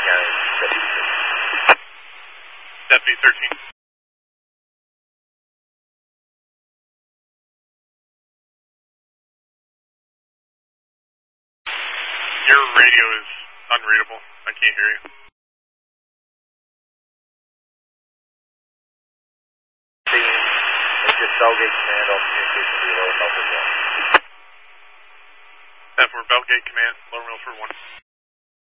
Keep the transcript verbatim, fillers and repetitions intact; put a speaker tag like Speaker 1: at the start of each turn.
Speaker 1: County, Deputy thirteen.
Speaker 2: Deputy thirteen. Your radio is unreadable. I can't hear you.
Speaker 1: It's just Belgate Command, all communication reload, Belford one.
Speaker 2: That for Belgate Command, Lower Milford one.